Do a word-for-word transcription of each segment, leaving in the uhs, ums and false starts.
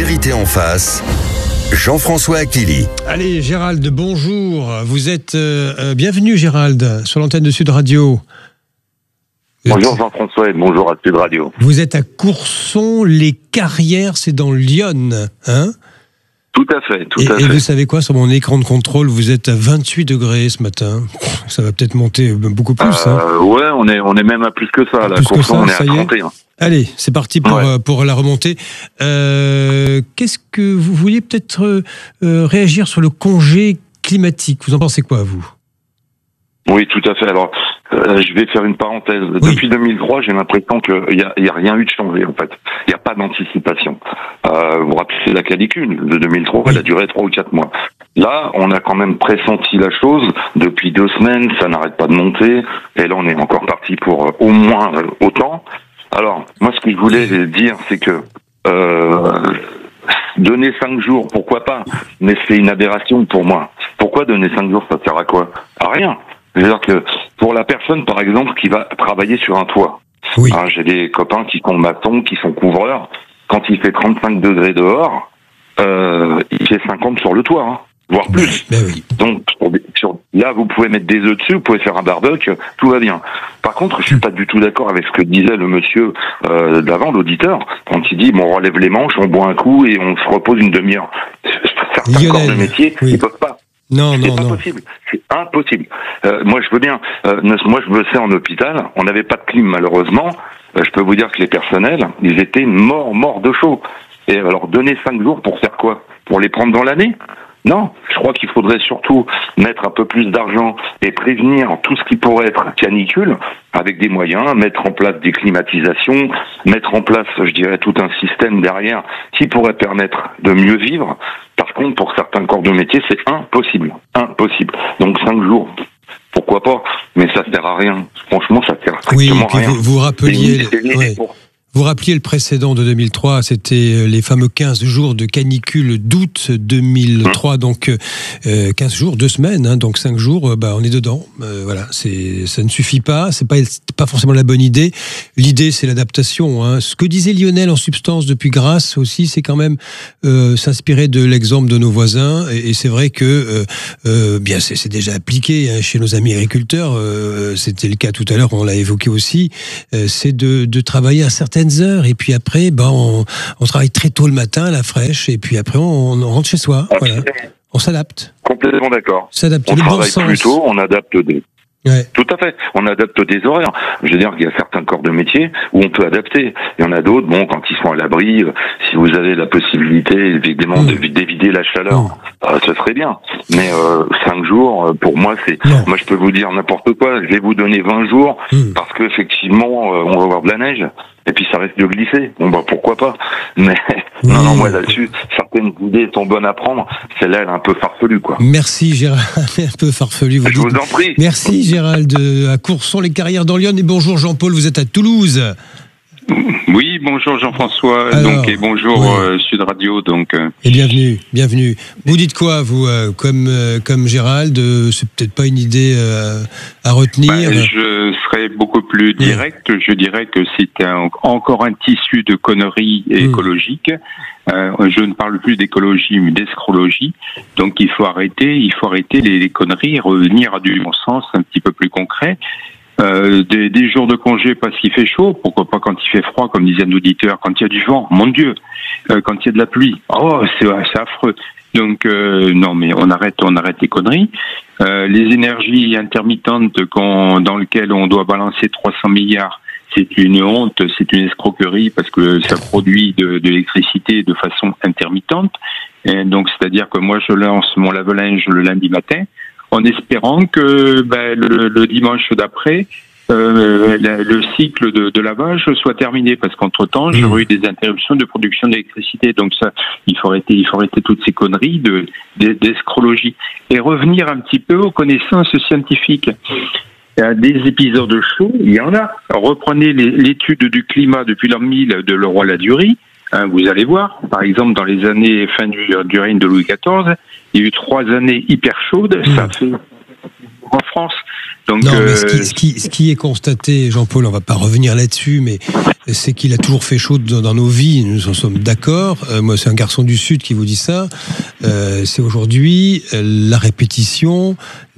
vérité en face. Jean-François Achilly. Allez, Gérald, bonjour. Vous êtes euh, euh, bienvenue, Gérald, sur l'antenne de Sud Radio. Vous bonjour êtes... Jean-François et bonjour à Sud Radio. Vous êtes à Courson-les-Carrières, c'est dans l'Yonne, hein ? Tout à fait, tout et, à et fait. vous savez quoi, sur mon écran de contrôle, vous êtes à vingt-huit degrés ce matin. Ça va peut-être monter beaucoup plus. Euh, hein. Ouais, on est, on est même à plus que ça. Là, Courson, ça, on est à trente et un. Allez, c'est parti pour, ouais. euh, pour la remontée. Euh, qu'est-ce que vous vouliez peut-être euh, réagir sur le congé climatique ? Vous en pensez quoi, vous ? Oui, tout à fait. Alors, euh, je vais faire une parenthèse. Oui. Depuis deux mille trois, j'ai l'impression qu'il n'y a, y a rien eu de changé, en fait. Il n'y a pas d'anticipation. Euh, vous vous rappelez la canicule de deux mille trois, oui. Elle a duré trois ou quatre mois. Là, on a quand même pressenti la chose. Depuis deux semaines, ça n'arrête pas de monter. Et là, on est encore parti pour euh, au moins euh, autant. Alors, moi, ce que je voulais dire, c'est que euh, donner cinq jours, pourquoi pas, mais c'est une aberration pour moi. Pourquoi donner cinq jours, ça sert à quoi ? À rien. C'est-à-dire que pour la personne, par exemple, qui va travailler sur un toit, oui. hein, j'ai des copains qui sont maçons, qui sont couvreurs, quand il fait trente-cinq degrés dehors, euh, il fait cinquante sur le toit, hein, voire plus. Ben, ben oui. Donc sur, sur, là, vous pouvez mettre des œufs dessus, vous pouvez faire un barbecue, tout va bien. Par contre, je suis pas du tout d'accord avec ce que disait le monsieur euh, d'avant, l'auditeur, quand il dit bon, on relève les manches, on boit un coup et on se repose une demi-heure. Certains Lionel, corps de métier, oui. Ils peuvent pas. Non, c'est non, pas non. possible. C'est impossible. Euh, moi, je veux bien. Euh, moi, je bossais en hôpital. On n'avait pas de clim, malheureusement. Euh, je peux vous dire que les personnels, ils étaient morts, morts de chaud. Et alors, donner cinq jours pour faire quoi ? Pour les prendre dans l'année ? Non. Je crois qu'il faudrait surtout mettre un peu plus d'argent et prévenir tout ce qui pourrait être canicule avec des moyens, mettre en place des climatisations, mettre en place, je dirais, tout un système derrière qui pourrait permettre de mieux vivre. Par contre, pour certains corps de métier, c'est impossible. Impossible. Donc, cinq jours, pourquoi pas ? Mais ça sert à rien. Franchement, ça sert strictement oui, à rien. Vous, vous rappeliez... Vous rappeliez le précédent de deux mille trois, c'était les fameux quinze jours de canicule d'août deux mille trois, mmh. donc euh, quinze jours, deux semaines, hein, donc cinq jours, bah, on est dedans. Euh, voilà, c'est, ça ne suffit pas, c'est pas, c'est pas forcément la bonne idée. L'idée, c'est l'adaptation. Hein. Ce que disait Lionel en substance depuis Grasse aussi, c'est quand même euh, s'inspirer de l'exemple de nos voisins. Et, et c'est vrai que euh, euh, bien, c'est, c'est déjà appliqué hein, chez nos amis agriculteurs. Euh, c'était le cas tout à l'heure, on l'a évoqué aussi. Euh, c'est de, de travailler à certaines heures et puis après ben on, on travaille très tôt le matin à la fraîche et puis après on, on rentre chez soi. Voilà. On s'adapte. Complètement d'accord. S'adapter. On le travaille bon plus sens. tôt, on adapte des. Ouais. Tout à fait. On adapte des horaires. Je veux dire qu'il y a certains corps de métier où on peut adapter. Il y en a d'autres, bon, quand ils sont à l'abri, euh, si vous avez la possibilité, évidemment, mmh. d'éviter la chaleur, mmh. euh, ce serait bien. Mais euh, cinq jours, pour moi, c'est. Non. Moi, je peux vous dire n'importe quoi. Je vais vous donner vingt jours mmh. parce qu'effectivement, euh, on va avoir de la neige. Et puis ça risque de glisser. Bon bah pourquoi pas. Mais oui. non non moi là-dessus, certaines idées sont bonnes à prendre. Celle-là elle est un peu farfelue quoi. Merci Gérald, un peu farfelu. Vous Je dites... vous en prie. Merci Gérald à Courson-les-Carrières dans l'Yonne et bonjour Jean-Paul, vous êtes à Toulouse. Oui, bonjour Jean-François, Alors, donc et bonjour oui. euh, Sud Radio, donc. Euh... Et bienvenue, bienvenue. Vous dites quoi, vous, euh, comme euh, comme Gérald, euh, c'est peut-être pas une idée euh, à retenir. Bah, je serais beaucoup plus direct. Oui. Je dirais que c'est un, encore un tissu de conneries écologiques. Mmh. Euh, je ne parle plus d'écologie, mais d'escrologie. Donc il faut arrêter, il faut arrêter les, les conneries, revenir à du bon sens, un petit peu plus concret. Euh, des, des jours de congé parce qu'il fait chaud, pourquoi pas quand il fait froid, comme disait un auditeur, quand il y a du vent, mon Dieu, euh, quand il y a de la pluie, oh c'est, c'est affreux. Donc euh, non mais on arrête, on arrête les conneries. Euh, les énergies intermittentes qu'on, dans lesquelles on doit balancer trois cents milliards, c'est une honte, c'est une escroquerie parce que ça produit de, de l'électricité de façon intermittente. Et donc c'est-à-dire que moi je lance mon lave-linge le lundi matin, en espérant que ben, le, le dimanche d'après, euh, le, le cycle de, de lavage soit terminé, parce qu'entre-temps, mmh. j'aurais eu des interruptions de production d'électricité. Donc ça, il faut arrêter, il faut arrêter toutes ces conneries de, de, d'escrologie et revenir un petit peu aux connaissances scientifiques. Il y a des épisodes chauds, il y en a. Reprenez les, l'étude du climat depuis l'an mille de Leroy-Ladurie. Hein, vous allez voir, par exemple, dans les années fin du, du règne de Louis quatorze, il y a eu trois années hyper chaudes, mmh. ça fait en France. Donc, non, euh... mais ce qui, ce, qui, ce qui est constaté, Jean-Paul, on ne va pas revenir là-dessus, mais c'est qu'il a toujours fait chaud dans, dans nos vies, nous en sommes d'accord. Euh, moi, c'est un garçon du Sud qui vous dit ça. Euh, c'est aujourd'hui euh, la répétition,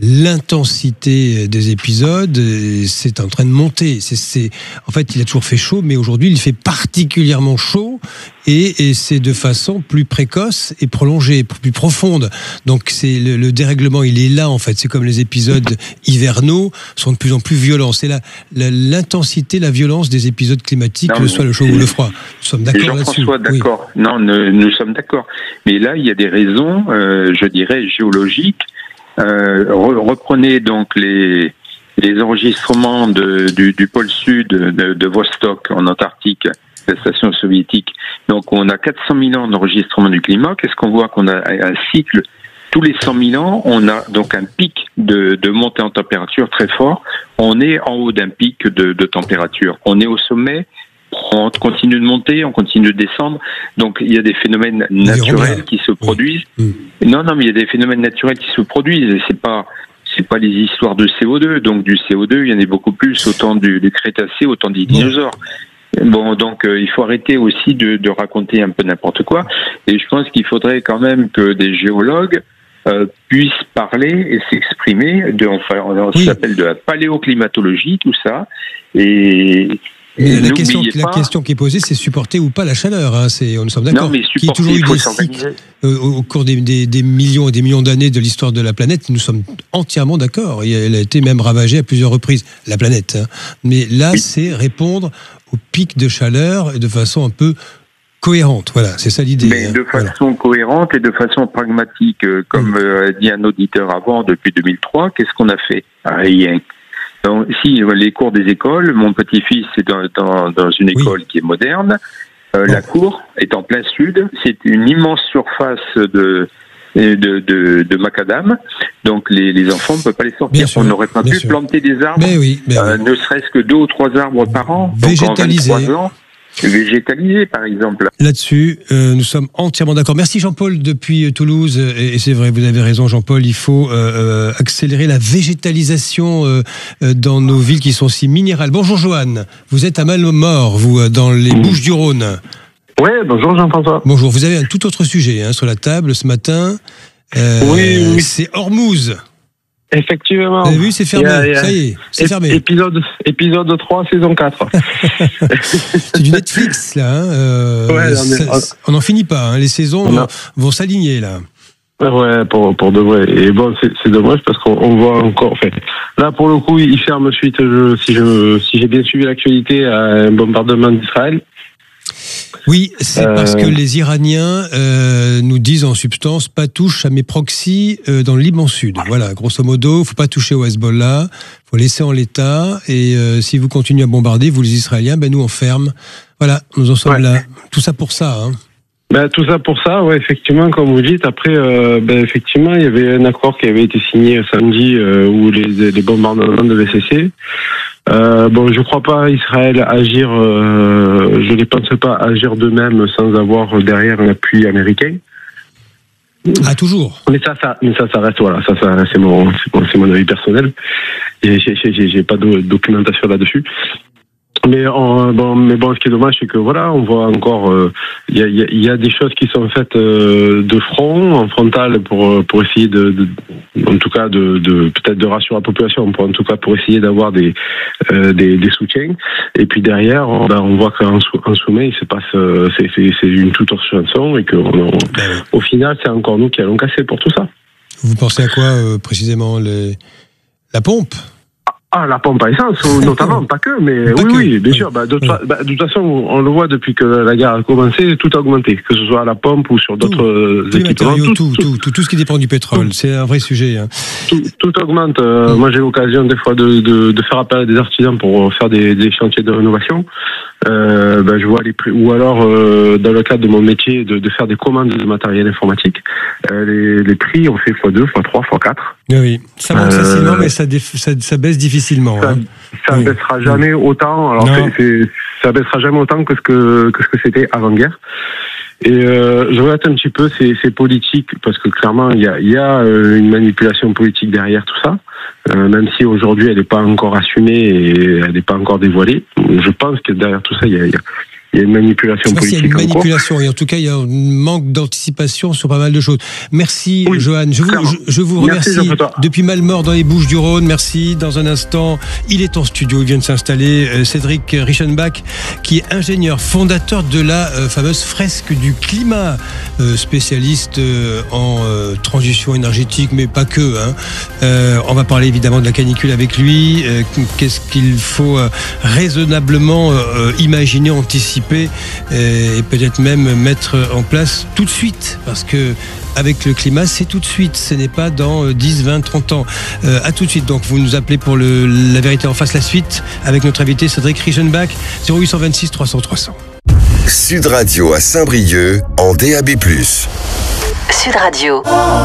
l'intensité des épisodes, c'est en train de monter. C'est, c'est, en fait, il a toujours fait chaud, mais aujourd'hui, il fait particulièrement chaud, et, et c'est de façon plus précoce et prolongée, plus profonde. Donc, c'est le, le dérèglement, il est là, en fait. C'est comme les épisodes hivernaux sont de plus en plus violents. C'est la, la, l'intensité, la violence des épisodes climatiques, non, que ce soit le chaud ou le froid. Nous sommes d'accord là-dessus. Jean-François, d'accord. Oui. Non, nous, nous sommes d'accord. Mais là, il y a des raisons, euh, je dirais, géologiques. Euh, reprenez donc les, les enregistrements de, du, du pôle sud de, de Vostok en Antarctique, la station soviétique. Donc, on a quatre cent mille ans d'enregistrement du climat. Qu'est-ce qu'on voit? Qu'on a un cycle. Tous les cent mille ans, on a donc un pic de, de montée en température très fort. On est en haut d'un pic de, de température. On est au sommet. On continue de monter, on continue de descendre. Donc, il y a des phénomènes naturels qui se produisent. Oui. Mmh. Non, non, mais il y a des phénomènes naturels qui se produisent. Et c'est pas, c'est pas les histoires de C O deux. Donc, du C O deux, il y en a beaucoup plus, autant du, du Crétacé, autant des dinosaures. Bon, bon donc, euh, il faut arrêter aussi de, de raconter un peu n'importe quoi. Et je pense qu'il faudrait quand même que des géologues euh, puissent parler et s'exprimer de, enfin, on oui. s'appelle de la paléoclimatologie, tout ça. Et, Mais la question, la question qui est posée, c'est supporter ou pas la chaleur. Hein. C'est, nous sommes d'accord. Non, mais il y a toujours eu des cycles euh, au cours des, des, des millions et des millions d'années de l'histoire de la planète. Nous sommes entièrement d'accord. Elle a été même ravagée à plusieurs reprises, la planète. Hein. Mais là, oui. c'est répondre au pic de chaleur et de façon un peu cohérente. Voilà, c'est ça l'idée. Mais hein. de façon voilà. cohérente et de façon pragmatique. Comme mmh. euh, a dit un auditeur avant, depuis deux mille trois, qu'est-ce qu'on a fait? Rien. Donc, si les cours des écoles, mon petit-fils est dans, dans, dans une école oui. qui est moderne. Euh, bon. La cour est en plein sud. C'est une immense surface de de, de, de macadam. Donc, les, les enfants ne peuvent pas les sortir. On n'aurait pas pu sûr. planter des arbres, mais oui, mais euh, oui. ne serait-ce que deux ou trois arbres par an. Végétaliser. Donc, en vingt-trois ans, végétalisé, par exemple. Là-dessus, euh, nous sommes entièrement d'accord. Merci Jean-Paul depuis Toulouse. Et, et c'est vrai, vous avez raison Jean-Paul, il faut euh, accélérer la végétalisation euh, dans nos villes qui sont si minérales. Bonjour Joanne, vous êtes à Malemort, vous, dans les mmh. Bouches-du-Rhône. Oui, bonjour Jean-François. Bonjour, vous avez un tout autre sujet hein, sur la table ce matin. Euh, oui, oui. C'est Ormuz. Effectivement. Vous avez vu, c'est fermé, yeah, yeah. ça y est, c'est é- fermé. Épisode, épisode trois, saison quatre. C'est du Netflix, là. Hein. Euh, ouais, ça, est... On n'en finit pas, hein. Les saisons vont, vont s'aligner, là. Ouais, pour, pour de vrai. Et bon, c'est, c'est dommage parce qu'on on voit encore... Enfin, là, pour le coup, il ferme suite, je, si, je, si j'ai bien suivi l'actualité, à un bombardement d'Israël. Oui, c'est euh... parce que les Iraniens euh, nous disent en substance pas touche à mes proxys euh, dans le Liban Sud. Voilà, grosso modo, faut pas toucher au Hezbollah, faut laisser en l'état. Et euh, si vous continuez à bombarder, vous les Israéliens, ben nous on ferme. Voilà, nous en sommes ouais. là. Tout ça pour ça. Hein. Ben, tout ça pour ça, ouais, effectivement, comme vous dites. Après, euh, ben, effectivement, il y avait un accord qui avait été signé samedi euh, où les, les bombardements devaient cesser. Euh, bon, je crois pas Israël agir, euh, je ne pense pas agir d'eux-mêmes sans avoir derrière un appui américain. Ah, toujours. Mais ça, ça, mais ça, ça reste, voilà, ça, ça, c'est mon, c'est mon, c'est mon avis personnel. Et j'ai, j'ai, j'ai pas de documentation là-dessus. Mais, on, bon, mais bon, ce qui est dommage, c'est que voilà, on voit encore, il euh, y, a, y a des choses qui sont faites euh, de front, en frontal, pour pour essayer de, de en tout cas, de, de peut-être de rassurer la population, pour, en tout cas pour essayer d'avoir des euh, des, des soutiens. Et puis derrière, on, ben, on voit qu'en en sommet, il se passe, euh, c'est, c'est, c'est une toute autre chanson, et que on, on, au final, c'est encore nous qui allons casser pour tout ça. Vous pensez à quoi euh, précisément, les... la pompe? Ah, la pompe à essence, notamment, pas que, mais pas oui, que. oui, bien sûr. Bah, de, oui. bah, de toute façon, on le voit depuis que la guerre a commencé, tout a augmenté, que ce soit à la pompe ou sur d'autres tout, équipements. Tout, tout, tout, tout, tout ce qui dépend du pétrole, tout. C'est un vrai sujet. Hein. Tout, tout augmente. Euh, mmh. Moi, j'ai l'occasion des fois de, de, de faire appel à des artisans pour faire des, des chantiers de rénovation. Euh, ben, je vois les prix, ou alors euh, dans le cadre de mon métier de, de faire des commandes de matériel informatique, euh, les, les prix ont fait fois deux, fois trois, fois quatre. Oui, oui. Ça monte euh, facilement, mais ça, déf- ça, ça baisse difficilement. Ça, hein. ça oui. baissera jamais autant. Alors c'est, c'est, ça baissera jamais autant que ce que que ce que c'était avant-guerre. Et euh, je regrette un petit peu ces, ces politiques parce que clairement il y a, il y a une manipulation politique derrière tout ça. euh, même si aujourd'hui elle n'est pas encore assumée et elle n'est pas encore dévoilée. Je pense que derrière tout ça, il y a, il y a Il y a une manipulation je pense politique. Il y a une manipulation et en tout cas il y a un manque d'anticipation sur pas mal de choses. Merci oui, Johan, je vous, je, je vous remercie Merci, depuis Malmort dans les Bouches-du-Rhône. Merci. Dans un instant, il est en studio, il vient de s'installer, euh, Cédric Reichenbach, qui est ingénieur, fondateur de la euh, fameuse fresque du climat, euh, spécialiste euh, en euh, transition énergétique, mais pas que. Hein. Euh, on va parler évidemment de la canicule avec lui. Euh, qu'est-ce qu'il faut euh, raisonnablement euh, imaginer, anticiper et peut-être même mettre en place tout de suite, parce que avec le climat, c'est tout de suite, ce n'est pas dans dix, vingt, trente ans. Euh, à tout de suite, donc vous nous appelez pour le, la vérité en face, la suite, avec notre invité Cédric Reichenbach, zéro huit deux six trois cents trois cents. Sud Radio à Saint-Brieuc en D A B plus. Sud Radio.